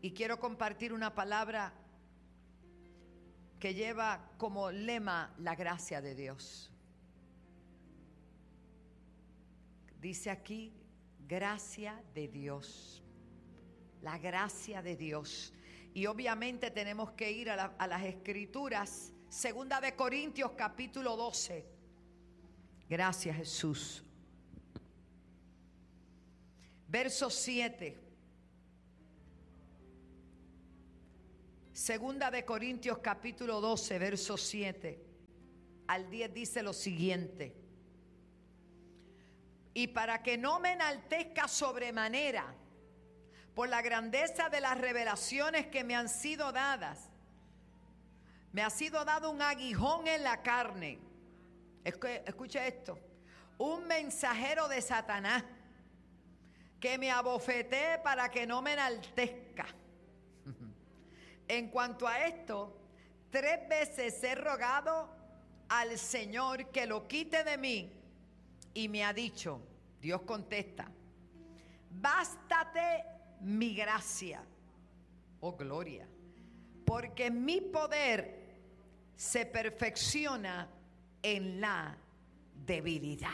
Y quiero compartir una palabra que lleva como lema la gracia de Dios. Dice aquí, gracia de Dios. La gracia de Dios. Y obviamente tenemos que ir a las Escrituras. Segunda de Corintios capítulo 12. Gracias, Jesús. Verso 7. Segunda de Corintios capítulo 12, verso 7 al 10 dice lo siguiente: y para que no me enaltezca sobremanera por la grandeza de las revelaciones que me han sido dadas, me ha sido dado un aguijón en la carne. Escuche esto: un mensajero de Satanás que me abofetee para que no me enaltezca. En cuanto a esto, 3 veces he rogado al Señor que lo quite de mí, y me ha dicho, Dios contesta, bástate mi gracia, oh gloria, porque mi poder se perfecciona en la debilidad.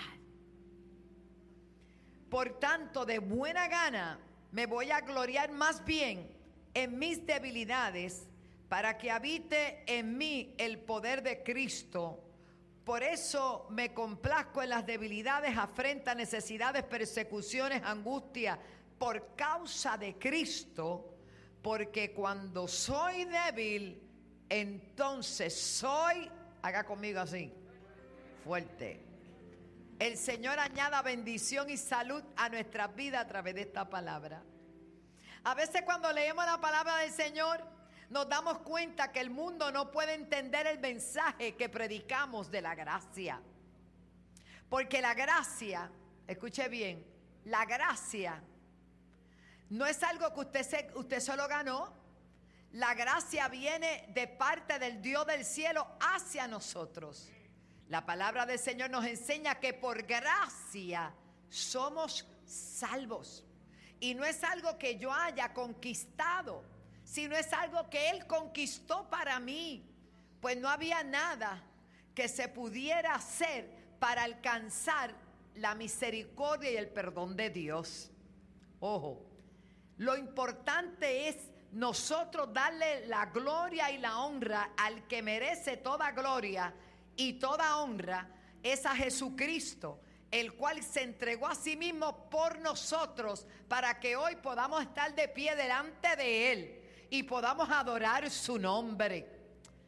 Por tanto, de buena gana me voy a gloriar más bien en mis debilidades, para que habite en mí el poder de Cristo. Por eso me complazco en las debilidades, afrentas, necesidades, persecuciones, angustias, por causa de Cristo, porque cuando soy débil, entonces soy, haga conmigo así, fuerte. El Señor añada bendición y salud a nuestras vidas a través de esta palabra. A veces cuando leemos la palabra del Señor, nos damos cuenta que el mundo no puede entender el mensaje que predicamos de la gracia. Porque la gracia, escuche bien, la gracia no es algo que usted solo ganó. La gracia viene de parte del Dios del cielo hacia nosotros. La palabra del Señor nos enseña que por gracia somos salvos. Y no es algo que yo haya conquistado, sino es algo que Él conquistó para mí. Pues no había nada que se pudiera hacer para alcanzar la misericordia y el perdón de Dios. Ojo, lo importante es nosotros darle la gloria y la honra al que merece toda gloria y toda honra, es a Jesucristo, el cual se entregó a sí mismo por nosotros, para que hoy podamos estar de pie delante de Él y podamos adorar su nombre.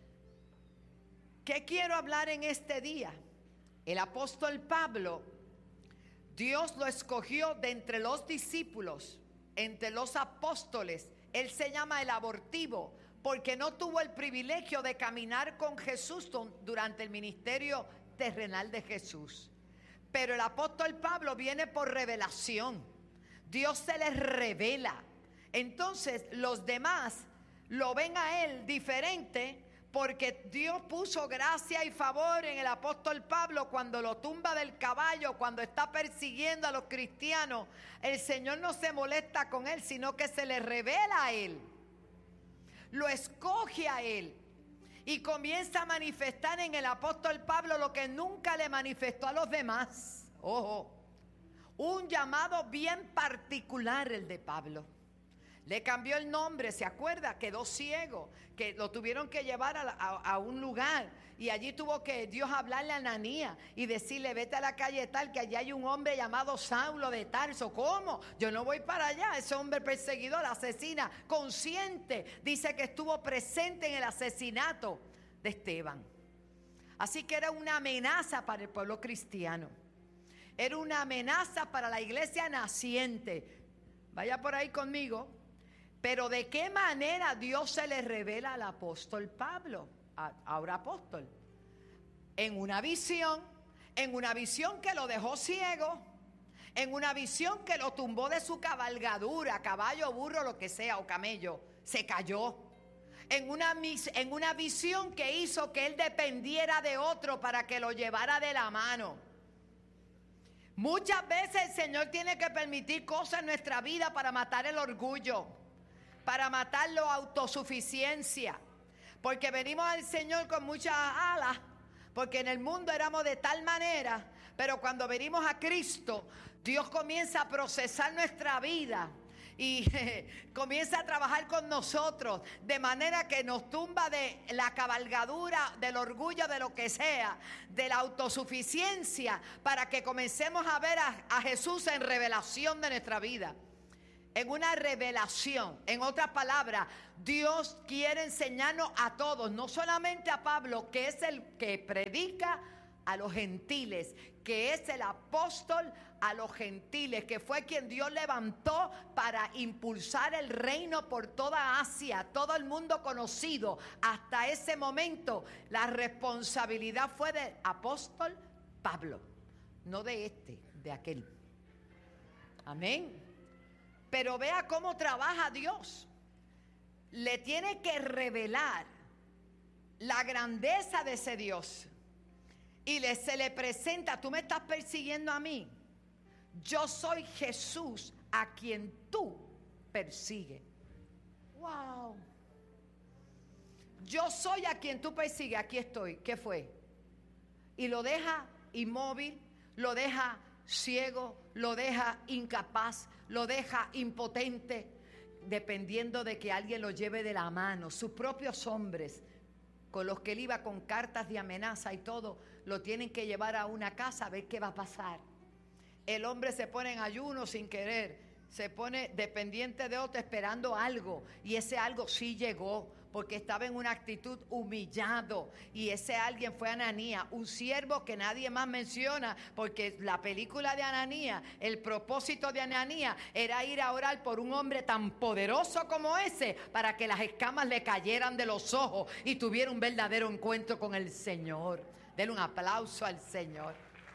¿Qué quiero hablar en este día? El apóstol Pablo, Dios lo escogió de entre los discípulos, entre los apóstoles. Él se llama el abortivo, porque no tuvo el privilegio de caminar con Jesús durante el ministerio terrenal de Jesús. Pero el apóstol Pablo viene por revelación. Dios se les revela. Entonces los demás lo ven a él diferente, porque Dios puso gracia y favor en el apóstol Pablo cuando lo tumba del caballo, cuando está persiguiendo a los cristianos. El Señor no se molesta con él, sino que se le revela a él. Lo escoge a él. Y comienza a manifestar en el apóstol Pablo lo que nunca le manifestó a los demás. Ojo, un llamado bien particular el de Pablo. Le cambió el nombre, ¿se acuerda? Quedó ciego, que lo tuvieron que llevar a un lugar. Y allí tuvo que Dios hablarle a Ananías y decirle, vete a la calle tal, que allí hay un hombre llamado Saulo de Tarso. ¿Cómo? Yo no voy para allá. Ese hombre perseguidor, asesina, consciente. Dice que estuvo presente en el asesinato de Esteban. Así que era una amenaza para el pueblo cristiano. Era una amenaza para la iglesia naciente. Vaya por ahí conmigo. Pero ¿de qué manera Dios se le revela al apóstol Pablo? Ahora apóstol. En una visión que lo dejó ciego, en una visión que lo tumbó de su cabalgadura, caballo, burro, lo que sea, o camello, se cayó. En una visión que hizo que él dependiera de otro para que lo llevara de la mano. Muchas veces el Señor tiene que permitir cosas en nuestra vida para matar el orgullo. para matar la autosuficiencia. Porque venimos al Señor con muchas alas, porque en el mundo éramos de tal manera, pero cuando venimos a Cristo, Dios comienza a procesar nuestra vida y comienza a trabajar con nosotros, de manera que nos tumba de la cabalgadura, del orgullo, de lo que sea, de la autosuficiencia, para que comencemos a ver a Jesús en revelación de nuestra vida. En una revelación. En otras palabras, Dios quiere enseñarnos a todos, no solamente a Pablo, que es el que predica a los gentiles, que es el apóstol a los gentiles, que fue quien Dios levantó para impulsar el reino por toda Asia, todo el mundo conocido. Hasta ese momento la responsabilidad fue del apóstol Pablo, no de aquel. Amén. Pero vea cómo trabaja Dios. Le tiene que revelar la grandeza de ese Dios. Y se le presenta: tú me estás persiguiendo a mí. Yo soy Jesús a quien tú persigues. Wow. Yo soy a quien tú persigues. Aquí estoy. ¿Qué fue? Y lo deja inmóvil, lo deja ciego, lo deja incapaz, lo deja impotente, dependiendo de que alguien lo lleve de la mano. Sus propios hombres, con los que él iba con cartas de amenaza y todo, lo tienen que llevar a una casa a ver qué va a pasar. El hombre se pone en ayuno sin querer, se pone dependiente de otro esperando algo, y ese algo sí llegó, porque estaba en una actitud humillado, y ese alguien fue Ananías, un siervo que nadie más menciona, porque la película de Ananías, el propósito de Ananías era ir a orar por un hombre tan poderoso como ese, para que las escamas le cayeran de los ojos y tuviera un verdadero encuentro con el Señor. Denle un aplauso al Señor.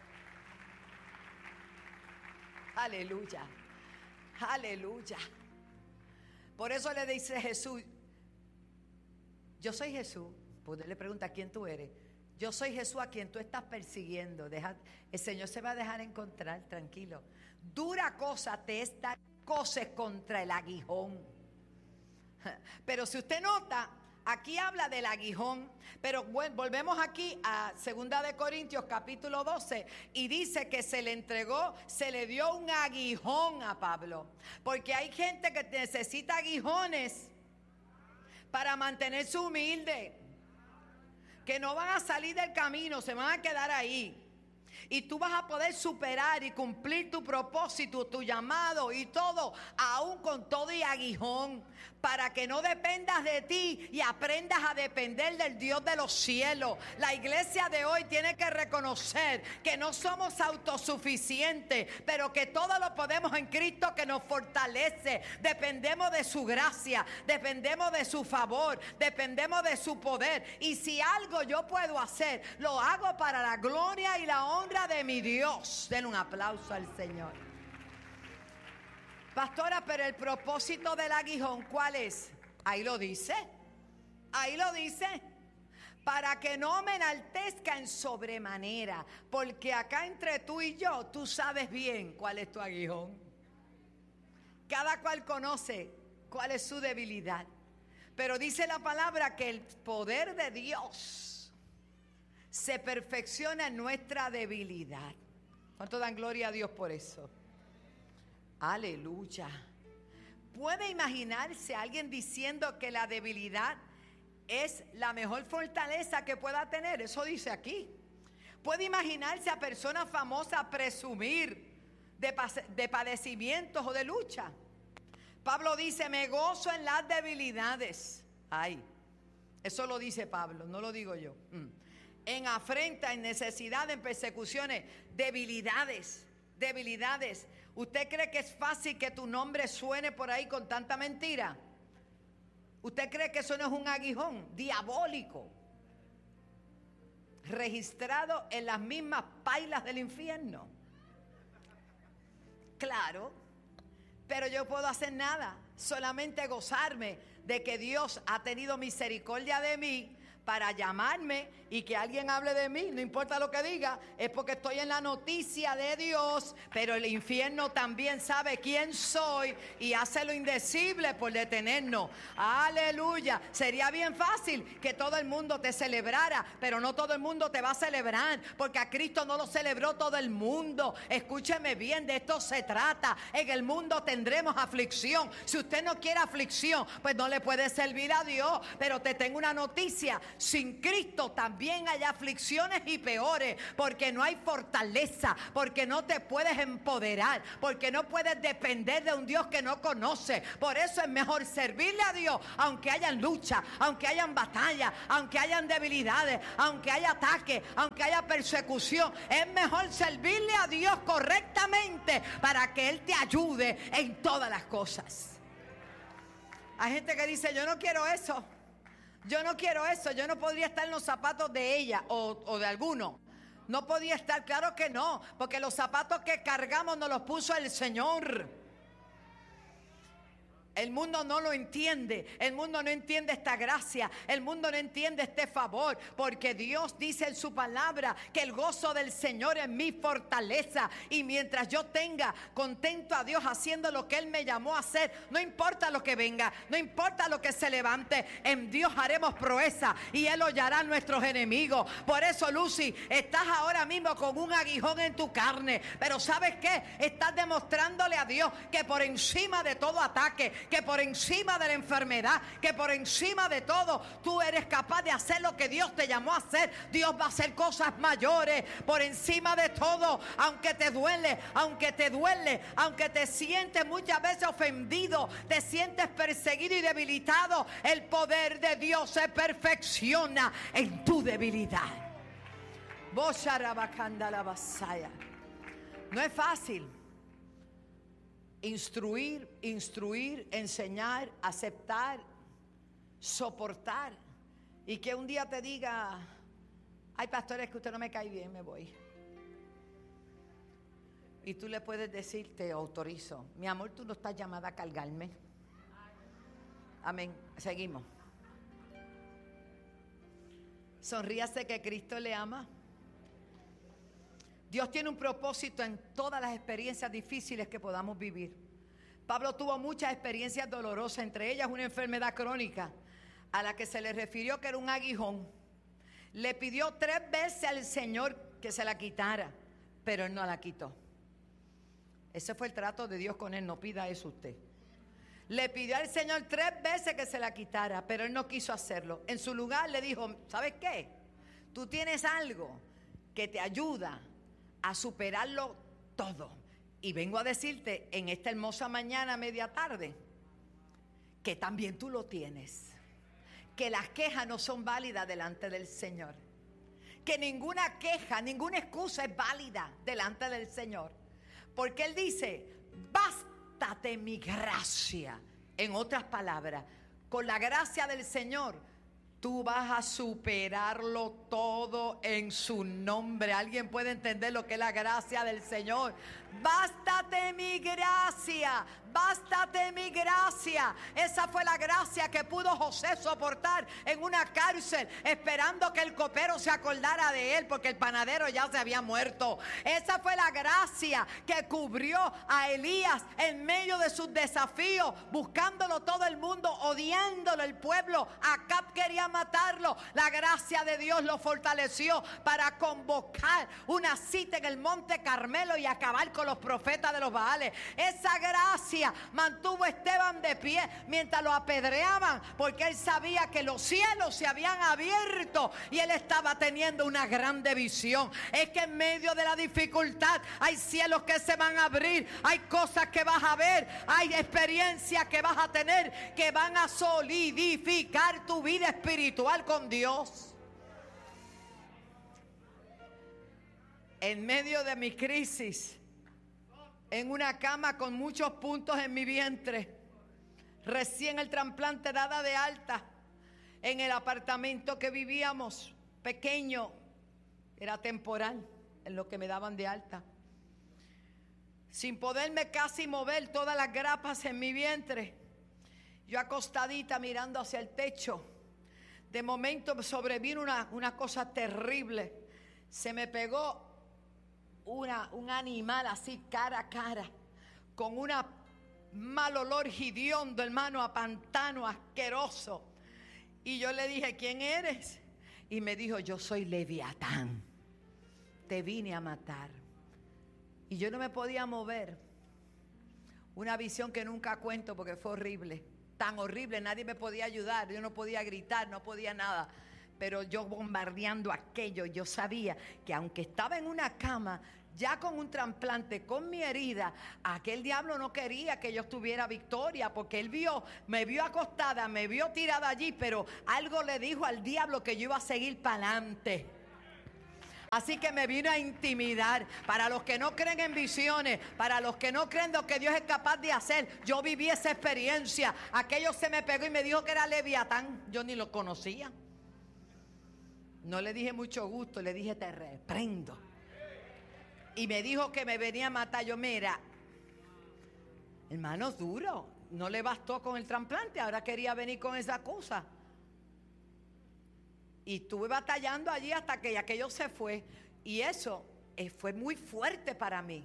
Aleluya, aleluya. Por eso le dice Jesús: yo soy Jesús. Pues le pregunta: ¿quién tú eres? Yo soy Jesús a quien tú estás persiguiendo. El Señor se va a dejar encontrar, tranquilo. Dura cosa te es dar coces contra el aguijón. Pero si usted nota, aquí habla del aguijón, pero bueno, volvemos aquí a 2 de Corintios capítulo 12 y dice que se le entregó, se le dio un aguijón a Pablo, porque hay gente que necesita aguijones para mantenerse humilde, que no van a salir del camino, se van a quedar ahí. Y tú vas a poder superar y cumplir tu propósito, tu llamado y todo, aún con todo y aguijón, para que no dependas de ti y aprendas a depender del Dios de los cielos. La iglesia de hoy tiene que reconocer que no somos autosuficientes, pero que todo lo podemos en Cristo que nos fortalece. Dependemos de su gracia, dependemos de su favor, dependemos de su poder. Y si algo yo puedo hacer, lo hago para la gloria y la honra de mi Dios. Den un aplauso al Señor. Pastora, pero el propósito del aguijón, ¿cuál es? Ahí lo dice. Ahí lo dice. Para que no me enaltezca en sobremanera. Porque acá entre tú y yo, tú sabes bien cuál es tu aguijón. Cada cual conoce cuál es su debilidad. Pero dice la palabra que el poder de Dios se perfecciona en nuestra debilidad. ¿Cuánto dan gloria a Dios por eso? Aleluya. ¿Puede imaginarse alguien diciendo que la debilidad es la mejor fortaleza que pueda tener? Eso dice aquí. ¿Puede imaginarse a personas famosas presumir de padecimientos o de lucha? Pablo dice: me gozo en las debilidades. Ay, eso lo dice Pablo, no lo digo yo. En afrenta, en necesidad, en persecuciones, debilidades. ¿Usted cree que es fácil que tu nombre suene por ahí con tanta mentira? ¿Usted cree que eso no es un aguijón diabólico, registrado en las mismas pailas del infierno? Claro, pero yo puedo hacer nada, solamente gozarme de que Dios ha tenido misericordia de mí para llamarme y que alguien hable de mí, no importa lo que diga, es porque estoy en la noticia de Dios, pero el infierno también sabe quién soy y hace lo indecible por detenernos. Aleluya. Sería bien fácil que todo el mundo te celebrara, pero no todo el mundo te va a celebrar, porque a Cristo no lo celebró todo el mundo. Escúcheme bien, de esto se trata. En el mundo tendremos aflicción. Si usted no quiere aflicción, pues no le puede servir a Dios. Pero te tengo una noticia: sin Cristo también hay aflicciones y peores, porque no hay fortaleza, porque no te puedes empoderar, porque no puedes depender de un Dios que no conoces. Por eso es mejor servirle a Dios, aunque hayan lucha, aunque hayan batalla, aunque hayan debilidades, aunque haya ataque, aunque haya persecución. Es mejor servirle a Dios correctamente para que Él te ayude en todas las cosas. Hay gente que dice: yo no quiero eso, yo no quiero eso, yo no podría estar en los zapatos de ella o de alguno. No podía estar, claro que no, porque los zapatos que cargamos nos los puso el Señor. El mundo no lo entiende, el mundo no entiende esta gracia, el mundo no entiende este favor, porque Dios dice en su palabra que el gozo del Señor es mi fortaleza, y mientras yo tenga contento a Dios haciendo lo que Él me llamó a hacer, no importa lo que venga, no importa lo que se levante, en Dios haremos proeza y Él hollará a nuestros enemigos. Por eso, Lucy, estás ahora mismo con un aguijón en tu carne, pero ¿sabes qué? Estás demostrándole a Dios que por encima de todo ataque, que por encima de la enfermedad, que por encima de todo, tú eres capaz de hacer lo que Dios te llamó a hacer. Dios va a hacer cosas mayores por encima de todo. Aunque te duele, aunque te sientes muchas veces ofendido, te sientes perseguido y debilitado, el poder de Dios se perfecciona en tu debilidad. No es fácil instruir, enseñar, aceptar, soportar, y que un día te diga: ay, pastor, es que usted no me cae bien, me voy. Y tú le puedes decir: te autorizo, mi amor, tú no estás llamada a cargarme. Amén. Seguimos. Sonríase, que Cristo le ama. Dios tiene un propósito en todas las experiencias difíciles que podamos vivir. Pablo tuvo muchas experiencias dolorosas, entre ellas una enfermedad crónica a la que se le refirió que era un aguijón. Le pidió 3 veces al Señor que se la quitara, pero Él no la quitó. Ese fue el trato de Dios con él. No pida eso usted. Le pidió al Señor 3 veces que se la quitara, pero Él no quiso hacerlo. En su lugar le dijo: ¿sabes qué? Tú tienes algo que te ayuda a superarlo todo. Y vengo a decirte en esta hermosa mañana, media tarde, que también tú lo tienes. Que las quejas no son válidas delante del Señor. Que ninguna queja, ninguna excusa es válida delante del Señor. Porque Él dice: bástate mi gracia. En otras palabras, con la gracia del Señor, tú vas a superarlo todo en su nombre. ¿Alguien puede entender lo que es la gracia del Señor? Bástate mi gracia, bástate mi gracia. Esa fue la gracia que pudo José soportar en una cárcel, esperando que el copero se acordara de él, porque el panadero ya se había muerto. Esa fue la gracia que cubrió a Elías en medio de sus desafíos, buscándolo todo el mundo, odiándolo el pueblo. Acab quería matarlo. La gracia de Dios lo fortaleció para convocar una cita en el monte Carmelo y acabar con los profetas de los Baales. Esa gracia mantuvo a Esteban de pie mientras lo apedreaban, porque él sabía que los cielos se habían abierto y él estaba teniendo una grande visión. Es que en medio de la dificultad hay cielos que se van a abrir, hay cosas que vas a ver, hay experiencias que vas a tener que van a solidificar tu vida espiritual con Dios. En medio de mi crisis, en una cama con muchos puntos en mi vientre, recién el trasplante dada de alta, en el apartamento que vivíamos, pequeño, era temporal, en lo que me daban de alta, sin poderme casi mover, todas las grapas en mi vientre, yo acostadita mirando hacia el techo, De momento sobrevino una cosa terrible. Se me pegó un animal así cara a cara, con un mal olor hediondo, hermano, a pantano, asqueroso. Y yo le dije, ¿quién eres? Y me dijo, yo soy Leviatán, te vine a matar. Y yo no me podía mover. Una visión que nunca cuento porque fue horrible, tan horrible, nadie me podía ayudar, yo no podía gritar, no podía nada. Pero yo bombardeando aquello, yo sabía que aunque estaba en una cama, ya con un trasplante, con mi herida, aquel diablo no quería que yo tuviera victoria, porque él me vio acostada, me vio tirada allí, pero algo le dijo al diablo que yo iba a seguir para adelante. Así que me vino a intimidar. Para los que no creen en visiones, para los que no creen lo que Dios es capaz de hacer, yo viví esa experiencia. Aquello se me pegó y me dijo que era Leviatán. Yo ni lo conocía. No le dije mucho gusto, le dije te reprendo. Y me dijo que me venía a matar. Yo, mira, hermano, duro. No le bastó con el trasplante, ahora quería venir con esa cosa. Y estuve batallando allí hasta que aquello se fue. Y eso fue muy fuerte para mí.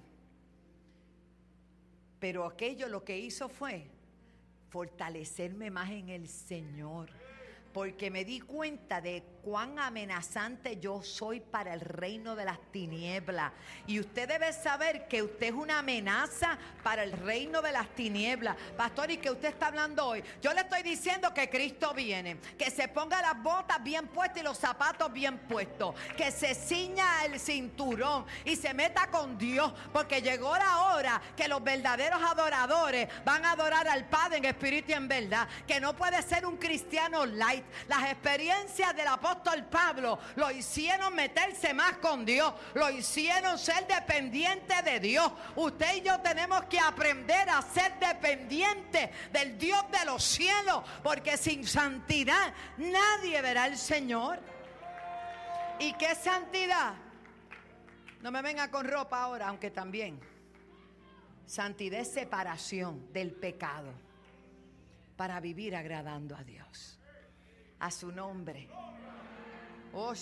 Pero aquello lo que hizo fue fortalecerme más en el Señor. Porque me di cuenta de cuán amenazante yo soy para el reino de las tinieblas. Y usted debe saber que usted es una amenaza para el reino de las tinieblas. Pastor, ¿y qué usted está hablando hoy? Yo le estoy diciendo que Cristo viene. Que se ponga las botas bien puestas y los zapatos bien puestos. Que se ciña el cinturón y se meta con Dios. Porque llegó la hora que los verdaderos adoradores van a adorar al Padre en espíritu y en verdad. Que no puede ser un cristiano light. Las experiencias del apóstol Pablo lo hicieron meterse más con Dios, lo hicieron ser dependiente de Dios. Usted y yo tenemos que aprender a ser dependientes del Dios de los cielos, porque sin santidad nadie verá al Señor. ¿Y qué santidad? No me venga con ropa ahora, aunque también. Santidad es separación del pecado para vivir agradando a Dios. A su nombre. Oh,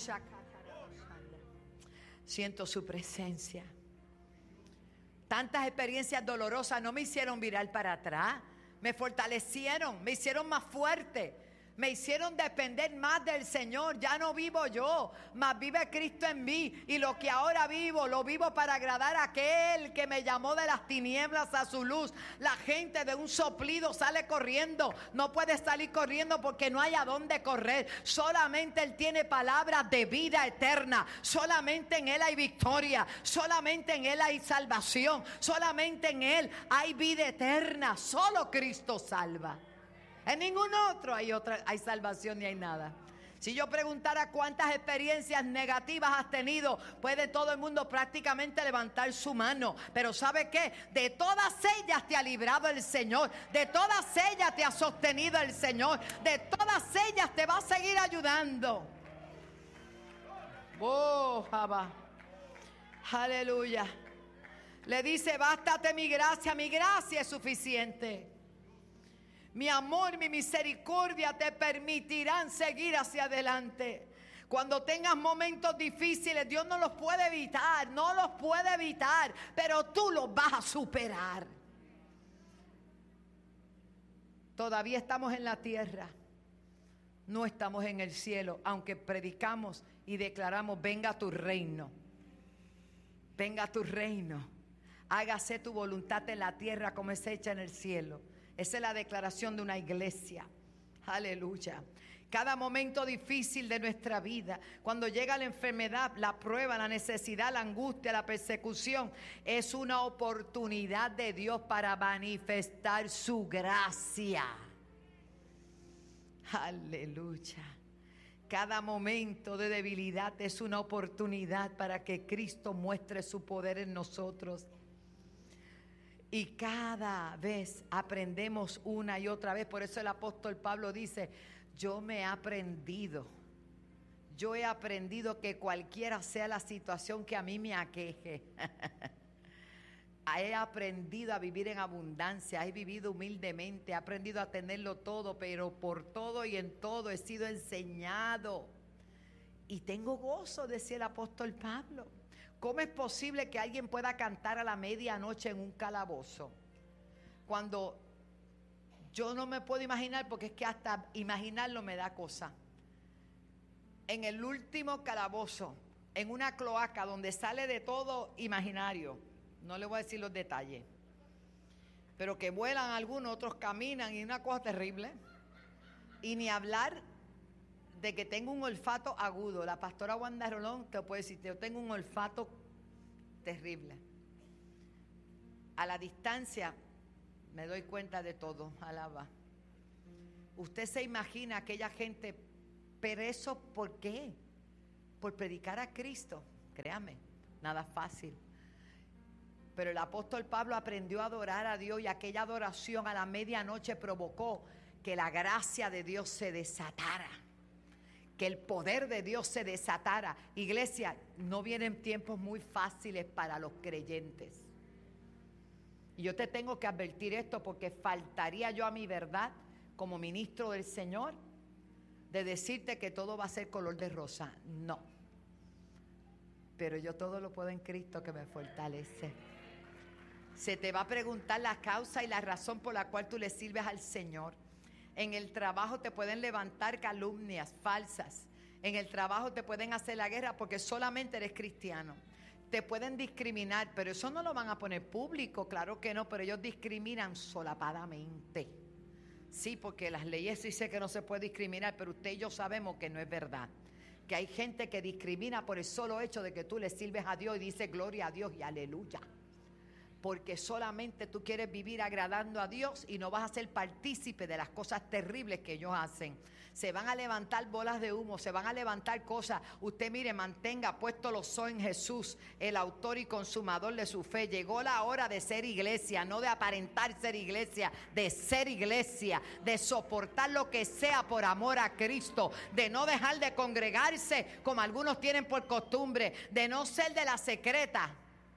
siento su presencia. Tantas experiencias dolorosas no me hicieron virar para atrás. Me fortalecieron, me hicieron más fuerte. Me hicieron depender más del Señor. Ya no vivo yo, mas vive Cristo en mí. Y lo que ahora vivo, lo vivo para agradar a aquel que me llamó de las tinieblas a su luz. La gente de un soplido sale corriendo. No puede salir corriendo porque no hay a dónde correr. Solamente Él tiene palabras de vida eterna. Solamente en Él hay victoria. Solamente en Él hay salvación. Solamente en Él hay vida eterna. Solo Cristo salva. En ningún otro hay salvación ni hay nada. Si yo preguntara cuántas experiencias negativas has tenido, puede todo el mundo prácticamente levantar su mano. Pero ¿sabe qué? De todas ellas te ha librado el Señor. De todas ellas te ha sostenido el Señor. De todas ellas te va a seguir ayudando. Oh, Jabá. Aleluya. Le dice, bástate mi gracia es suficiente. Mi amor, mi misericordia te permitirán seguir hacia adelante. Cuando tengas momentos difíciles, Dios no los puede evitar, no los puede evitar, pero tú los vas a superar. Todavía estamos en la tierra, no estamos en el cielo, aunque predicamos y declaramos, venga tu reino, venga tu reino, hágase tu voluntad en la tierra como es hecha en el cielo. Esa es la declaración de una iglesia. Aleluya. Cada momento difícil de nuestra vida, cuando llega la enfermedad, la prueba, la necesidad, la angustia, la persecución, es una oportunidad de Dios para manifestar su gracia. Aleluya. Cada momento de debilidad es una oportunidad para que Cristo muestre su poder en nosotros. Y cada vez aprendemos una y otra vez. Por eso el apóstol Pablo dice, yo he aprendido que cualquiera sea la situación que a mí me aqueje, he aprendido a vivir en abundancia, he vivido humildemente, he aprendido a tenerlo todo, pero por todo y en todo he sido enseñado. Y tengo gozo, decía el apóstol Pablo. ¿Cómo es posible que alguien pueda cantar a la medianoche en un calabozo? Cuando yo no me puedo imaginar, porque es que hasta imaginarlo me da cosa. En el último calabozo, en una cloaca donde sale de todo imaginario, no le voy a decir los detalles, pero que vuelan algunos, otros caminan y una cosa terrible. Y ni hablar de que tengo un olfato agudo. La pastora Wanda Rolón te puede decir, yo tengo un olfato terrible. A la distancia me doy cuenta de todo, alaba. Usted se imagina aquella gente, pero eso ¿por qué? Por predicar a Cristo, créame, nada fácil. Pero el apóstol Pablo aprendió a adorar a Dios y aquella adoración a la medianoche provocó que la gracia de Dios se desatara, que el poder de Dios se desatara. Iglesia, no vienen tiempos muy fáciles para los creyentes. Y yo te tengo que advertir esto porque faltaría yo a mi verdad como ministro del Señor de decirte que todo va a ser color de rosa. No. Pero yo todo lo puedo en Cristo que me fortalece. Se te va a preguntar la causa y la razón por la cual tú le sirves al Señor. En el trabajo te pueden levantar calumnias falsas. En el trabajo te pueden hacer la guerra porque solamente eres cristiano. Te pueden discriminar, pero eso no lo van a poner público, claro que no, pero ellos discriminan solapadamente. Sí, porque las leyes dicen que no se puede discriminar, pero usted y yo sabemos que no es verdad. Que hay gente que discrimina por el solo hecho de que tú le sirves a Dios y dices gloria a Dios y aleluya. Porque solamente tú quieres vivir agradando a Dios y no vas a ser partícipe de las cosas terribles que ellos hacen. Se van a levantar bolas de humo, se van a levantar cosas. Usted mire, mantenga puesto los ojos en Jesús, el autor y consumador de su fe. Llegó la hora de ser iglesia, no de aparentar ser iglesia, de ser iglesia, de soportar lo que sea por amor a Cristo, de no dejar de congregarse como algunos tienen por costumbre, de no ser de la secreta.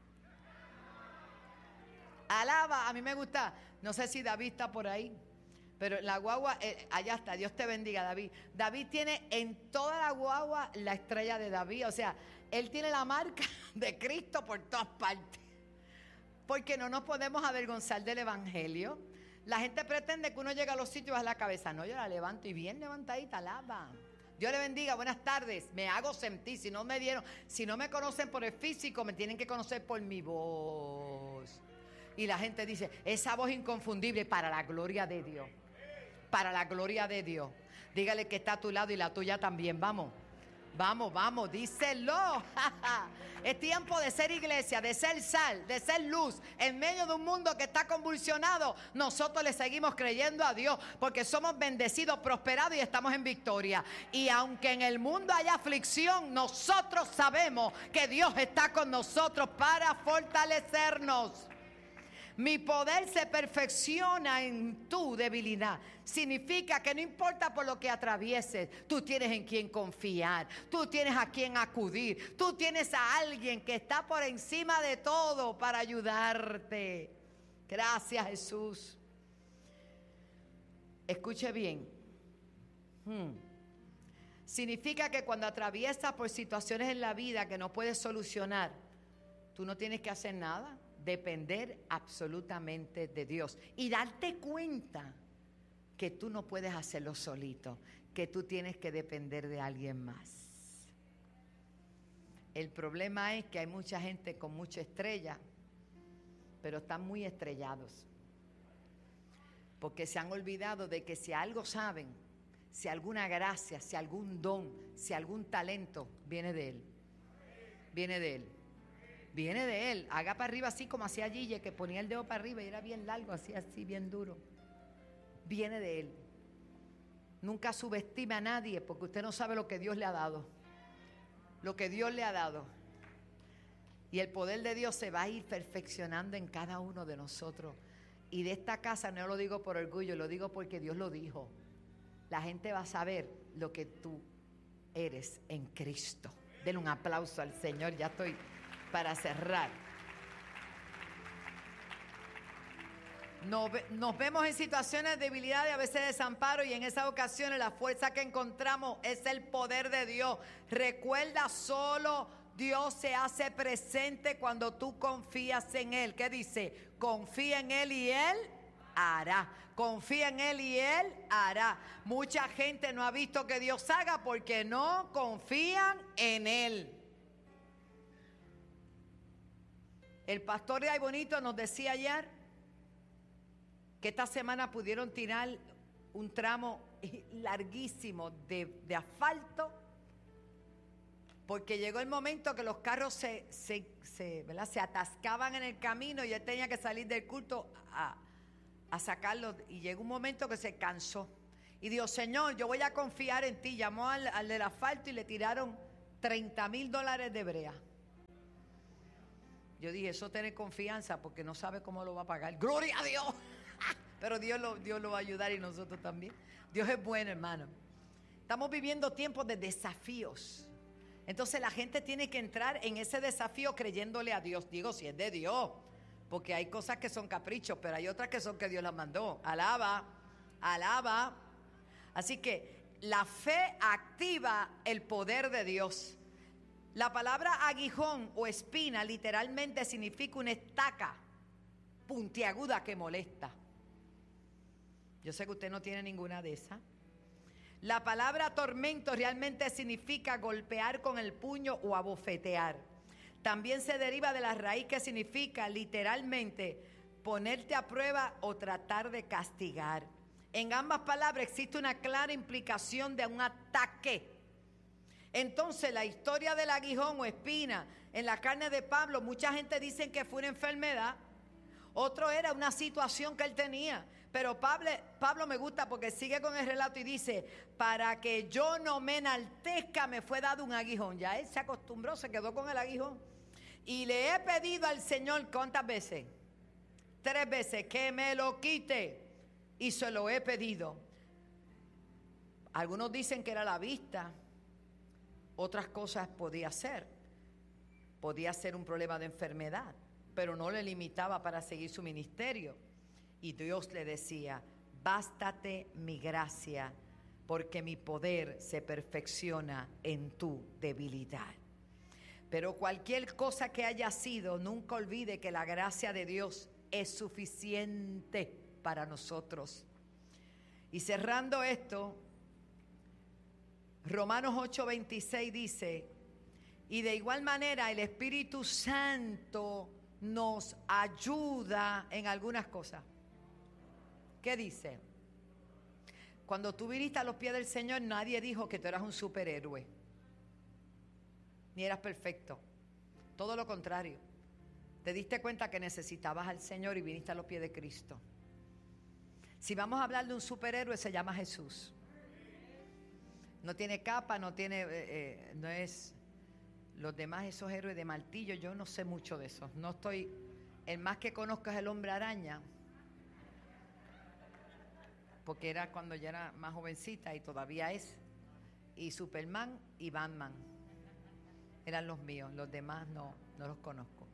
Alaba, a mí me gusta, no sé si David está por ahí, pero la guagua, allá está, Dios te bendiga David. David tiene en toda la guagua la estrella de David, o sea, él tiene la marca de Cristo por todas partes, porque no nos podemos avergonzar del evangelio. La gente pretende que uno llega a los sitios a la cabeza, no, yo la levanto y bien levantadita, alaba. Dios le bendiga, buenas tardes, me hago sentir, si no me conocen por el físico, me tienen que conocer por mi voz. Y la gente dice, esa voz inconfundible para la gloria de Dios. Para la gloria de Dios. Dígale que está a tu lado y la tuya también. Vamos, vamos, vamos, díselo. Es tiempo de ser iglesia, de ser sal, de ser luz. En medio de un mundo que está convulsionado, nosotros le seguimos creyendo a Dios porque somos bendecidos, prosperados y estamos en victoria. Y aunque en el mundo haya aflicción, nosotros sabemos que Dios está con nosotros para fortalecernos. Mi poder se perfecciona en tu debilidad. Significa que no importa por lo que atravieses, tú tienes en quien confiar, tú tienes a quien acudir, tú tienes a alguien que está por encima de todo para ayudarte. Gracias, Jesús. Escuche bien. Significa que cuando atraviesas por situaciones en la vida que no puedes solucionar, tú no tienes que hacer nada. Depender absolutamente de Dios y darte cuenta que tú no puedes hacerlo solito, que tú tienes que depender de alguien más. El problema es que hay mucha gente con mucha estrella, pero están muy estrellados, porque se han olvidado de que si algo saben, si alguna gracia, si algún don, si algún talento, viene de Él. Viene de Él. Viene de Él. Haga para arriba así como hacía Gille, que ponía el dedo para arriba y era bien largo, así, bien duro. Viene de Él. Nunca subestime a nadie porque usted no sabe lo que Dios le ha dado. Lo que Dios le ha dado. Y el poder de Dios se va a ir perfeccionando en cada uno de nosotros. Y de esta casa no lo digo por orgullo, lo digo porque Dios lo dijo. La gente va a saber lo que tú eres en Cristo. Denle un aplauso al Señor, ya estoy para cerrar. Nos vemos en situaciones de debilidad y a veces desamparo, y en esas ocasiones la fuerza que encontramos es el poder de Dios. Recuerda, solo Dios se hace presente cuando tú confías en Él. ¿Qué dice? Confía en Él y Él hará. Confía en Él y Él hará. Mucha gente no ha visto que Dios haga porque no confían en Él. El pastor de Ay Bonito nos decía ayer que esta semana pudieron tirar un tramo larguísimo de asfalto, porque llegó el momento que los carros se atascaban en el camino y él tenía que salir del culto a sacarlos, y llegó un momento que se cansó y dijo: Señor, yo voy a confiar en ti. Llamó al del asfalto y le tiraron $30,000 de brea. Yo dije: eso tiene confianza, porque no sabe cómo lo va a pagar. ¡Gloria a Dios! Pero Dios lo va a ayudar, y nosotros también. Dios es bueno, hermano. Estamos viviendo tiempos de desafíos. Entonces la gente tiene que entrar en ese desafío creyéndole a Dios. Digo, si es de Dios, porque hay cosas que son caprichos, pero hay otras que son que Dios las mandó. Alaba, alaba. Así que la fe activa el poder de Dios. La palabra aguijón o espina literalmente significa una estaca puntiaguda que molesta. Yo sé que usted no tiene ninguna de esas. La palabra tormento realmente significa golpear con el puño o abofetear. También se deriva de la raíz que significa literalmente ponerte a prueba o tratar de castigar. En ambas palabras existe una clara implicación de un ataque. Entonces la historia del aguijón o espina en la carne de Pablo, mucha gente dice que fue una enfermedad, otro era una situación que él tenía. Pero Pablo me gusta porque sigue con el relato y dice: para que yo no me enaltezca me fue dado un aguijón. Ya él se acostumbró, se quedó con el aguijón. Y le he pedido al Señor, ¿cuántas veces? 3 veces, que me lo quite. Y se lo he pedido. Algunos dicen que era la vista, otras cosas podía ser. Podía ser un problema de enfermedad, pero no le limitaba para seguir su ministerio. Y Dios le decía: bástate mi gracia, porque mi poder se perfecciona en tu debilidad. Pero cualquier cosa que haya sido, nunca olvide que la gracia de Dios es suficiente para nosotros. Y cerrando esto, Romanos 8:26 dice: y de igual manera el Espíritu Santo nos ayuda en algunas cosas. ¿Qué dice? Cuando tú viniste a los pies del Señor, nadie dijo que tú eras un superhéroe, ni eras perfecto. Todo lo contrario. Te diste cuenta que necesitabas al Señor y viniste a los pies de Cristo. Si vamos a hablar de un superhéroe, se llama Jesús. No tiene capa, no es los demás, esos héroes de martillo. Yo no sé mucho de eso. No estoy, el más que conozco es el Hombre Araña, porque era cuando ya era más jovencita y todavía es. Y Superman y Batman eran los míos, los demás no los conozco.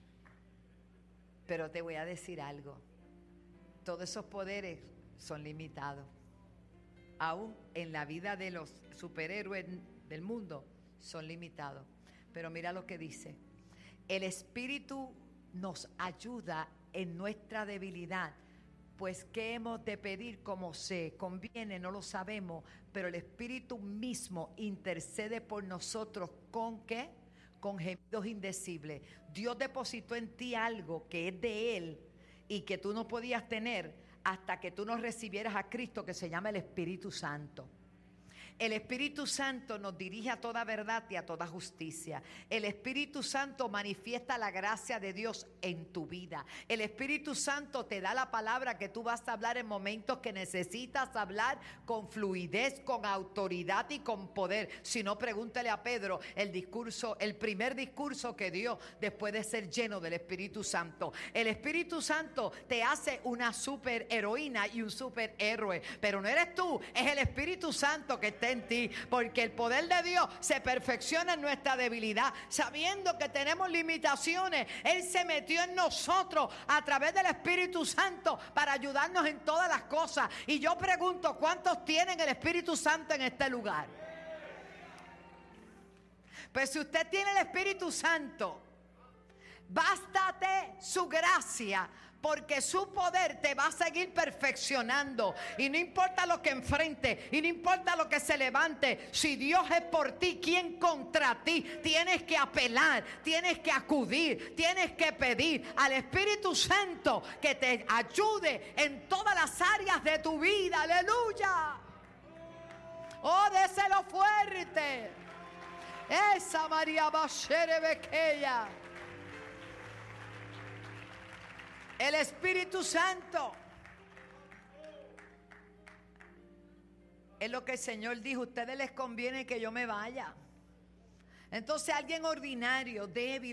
Pero te voy a decir algo: todos esos poderes son limitados. Aún en la vida de los superhéroes del mundo son limitados. Pero mira lo que dice: el Espíritu nos ayuda en nuestra debilidad. Pues ¿qué hemos de pedir como se conviene? No lo sabemos, pero el Espíritu mismo intercede por nosotros ¿con qué? Con gemidos indecibles. Dios depositó en ti algo que es de Él y que tú no podías tener hasta que tú no recibieras a Cristo, que se llama el Espíritu Santo. El Espíritu Santo nos dirige a toda verdad y a toda justicia. El Espíritu Santo manifiesta la gracia de Dios en tu vida. El Espíritu Santo te da la palabra que tú vas a hablar en momentos que necesitas hablar con fluidez, con autoridad y con poder. Si no, pregúntale a Pedro el primer discurso que dio después de ser lleno del Espíritu Santo. El Espíritu Santo te hace una superheroína y un superhéroe, pero no eres tú, es el Espíritu Santo que está esté en ti, porque el poder de Dios se perfecciona en nuestra debilidad. Sabiendo que tenemos limitaciones, Él se metió en nosotros a través del Espíritu Santo para ayudarnos en todas las cosas. Y yo pregunto, ¿cuántos tienen el Espíritu Santo en este lugar? Pues si usted tiene el Espíritu Santo, bástate su gracia, porque su poder te va a seguir perfeccionando. Y no importa lo que enfrente, y no importa lo que se levante, si Dios es por ti, ¿quién contra ti? Tienes que apelar, tienes que acudir, tienes que pedir al Espíritu Santo que te ayude en todas las áreas de tu vida. Aleluya. Oh, déselo fuerte. Esa María Bashere Bequeya. El Espíritu Santo es lo que el Señor dijo: ustedes les conviene que yo me vaya. Entonces alguien ordinario, débil,